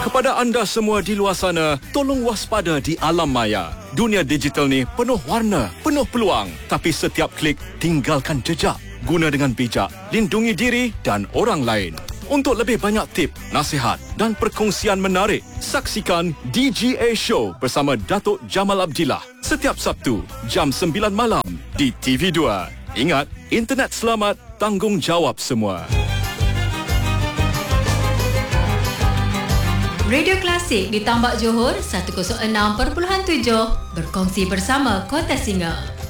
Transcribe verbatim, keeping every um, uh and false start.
Kepada anda semua di luar sana, tolong waspada di alam maya. Dunia digital ni penuh warna, penuh peluang. Tapi setiap klik, tinggalkan jejak. Guna dengan bijak, lindungi diri dan orang lain. Untuk lebih banyak tip, nasihat dan perkongsian menarik, saksikan D G A Show bersama Datuk Jamal Abdillah setiap Sabtu, jam sembilan malam di T V dua. Ingat, internet selamat, tanggungjawab semua. Radio Klasik di Tambak Johor seratus enam perpuluhan tujuh berkongsi bersama Kota Singa.